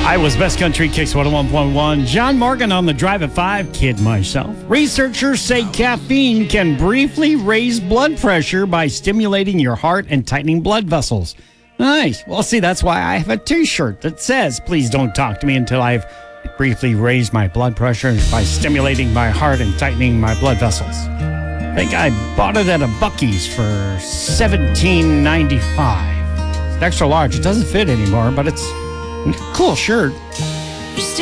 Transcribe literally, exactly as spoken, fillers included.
Iowa's Best Country Kicks one oh one point one. John Morgan on the Drive at five. Kid myself. Researchers say caffeine can briefly raise blood pressure by stimulating your heart and tightening blood vessels. Nice. Well, see, that's why I have a t-shirt that says, please don't talk to me until I've briefly raised my blood pressure by stimulating my heart and tightening my blood vessels. I think I bought it at a Buc-ee's for seventeen ninety-five. It's extra large. It doesn't fit anymore, but it's a cool shirt.